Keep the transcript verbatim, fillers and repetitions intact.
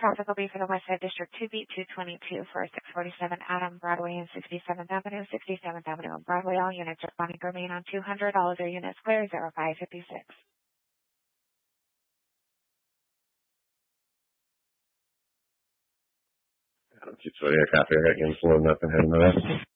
traffic will be for the West Side District two B two twenty-two for six forty-seven Adam Broadway and sixty-seventh Avenue, sixty-seventh Avenue and Broadway. All units responding to remain on two hundred. All other units clear zero five fifty-six. Adam, keep sorting a copy right again, slow nothing, heading to that.